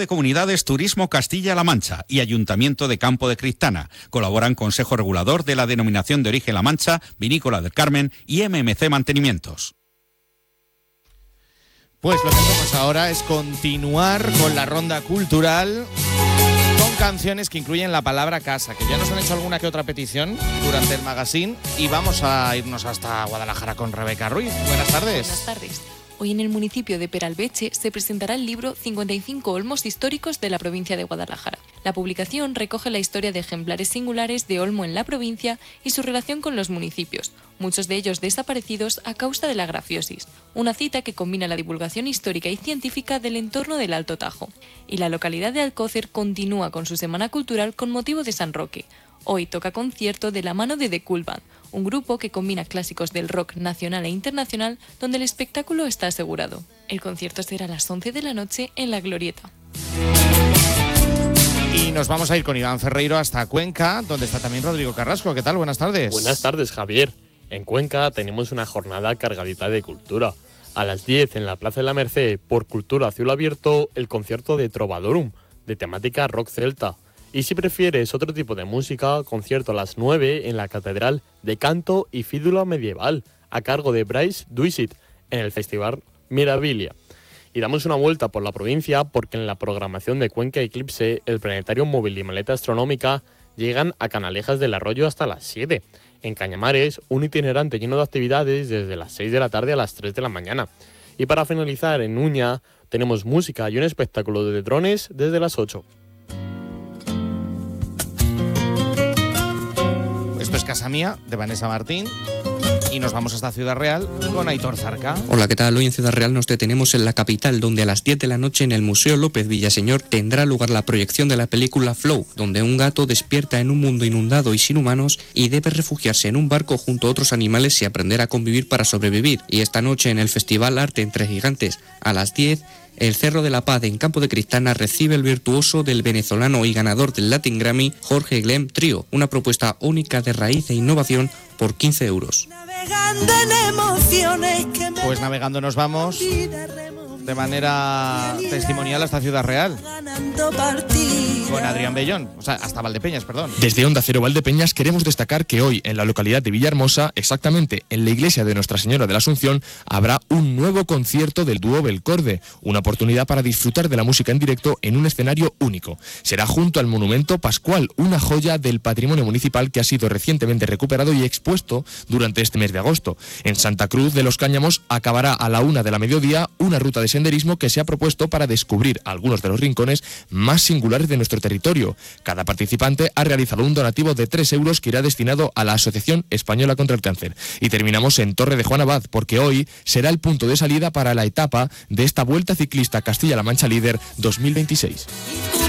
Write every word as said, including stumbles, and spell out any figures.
de Comunidades Turismo Castilla-La Mancha y Ayuntamiento de Campo de Criptana. Colaboran Consejo Regulador de la Denominación de Origen La Mancha, Vinícola del Carmen y M M C Mantenimientos. Pues lo que hacemos ahora es continuar con la ronda cultural con canciones que incluyen la palabra casa, que ya nos han hecho alguna que otra petición durante el magazine, y vamos a irnos hasta Guadalajara con Rebeca Ruiz. Buenas tardes. Buenas tardes. Hoy en el municipio de Peralveche se presentará el libro cincuenta y cinco olmos históricos de la provincia de Guadalajara. La publicación recoge la historia de ejemplares singulares de olmo en la provincia y su relación con los municipios, muchos de ellos desaparecidos a causa de la grafiosis, una cita que combina la divulgación histórica y científica del entorno del Alto Tajo. Y la localidad de Alcócer continúa con su semana cultural con motivo de San Roque. Hoy toca concierto de la mano de The Cool Band, un grupo que combina clásicos del rock nacional e internacional, donde el espectáculo está asegurado. El concierto será a las once de la noche en La Glorieta. Y nos vamos a ir con Iván Ferreiro hasta Cuenca, donde está también Rodrigo Carrasco. ¿Qué tal? Buenas tardes. Buenas tardes, Javier. En Cuenca tenemos una jornada cargadita de cultura. A las diez en la Plaza de la Merced, por Cultura Cielo Abierto, el concierto de Trovadorum, de temática rock celta. Y si prefieres otro tipo de música, concierto a las nueve en la Catedral de Canto y Fídula Medieval, a cargo de Bryce Duisit, en el Festival Mirabilia. Y damos una vuelta por la provincia porque en la programación de Cuenca Eclipse, el planetario móvil y maleta astronómica llegan a Canalejas del Arroyo hasta las siete. En Cañamares, un itinerante lleno de actividades desde las seis de la tarde a las tres de la mañana. Y para finalizar, en Uña, tenemos música y un espectáculo de drones desde las ocho. Esto es Casa Mía, de Vanessa Martín. Y nos vamos hasta Ciudad Real con Aitor Zarca. Hola, ¿qué tal? Hoy en Ciudad Real nos detenemos en la capital, donde a las diez de la noche en el Museo López Villaseñor tendrá lugar la proyección de la película Flow, donde un gato despierta en un mundo inundado y sin humanos y debe refugiarse en un barco junto a otros animales y aprender a convivir para sobrevivir. Y esta noche en el Festival Arte entre Gigantes, a las diez, el Cerro de la Paz en Campo de Criptana recibe el virtuoso del venezolano y ganador del Latin Grammy, Jorge Glem Trío, una propuesta única de raíz e innovación por quince euros. Pues navegando nos vamos de manera testimonial hasta Ciudad Real con Adrián Bellón, o sea, hasta Valdepeñas, perdón. Desde Onda Cero Valdepeñas queremos destacar que hoy en la localidad de Villahermosa, exactamente en la iglesia de Nuestra Señora de la Asunción, habrá un nuevo concierto del dúo Belcorde, una oportunidad para disfrutar de la música en directo en un escenario único. Será junto al Monumento Pascual, una joya del patrimonio municipal que ha sido recientemente recuperado y expuesto durante este mes de agosto. En Santa Cruz de los Cáñamos acabará a la una de la mediodía una ruta de senderismo que se ha propuesto para descubrir algunos de los rincones más singulares de nuestro territorio. Cada participante ha realizado un donativo de tres euros que irá destinado a la Asociación Española contra el Cáncer. Y terminamos en Torre de Juan Abad, porque hoy será el punto de salida para la etapa de esta Vuelta Ciclista Castilla-La Mancha Líder dos mil veintiséis.